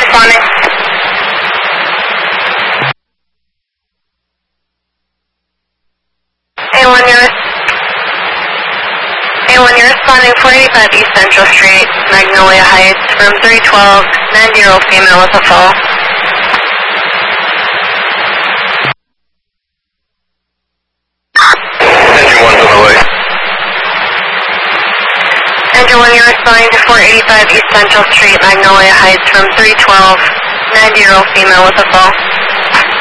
responding? A1, you're responding 485 East Central Street, Magnolia Heights, room 312, 9-year-old female with a fall. Engine 1's on the way. Engine 1, you're responding to 485 East Central Street, Magnolia Heights, room 312, 90-year-old female with a fall.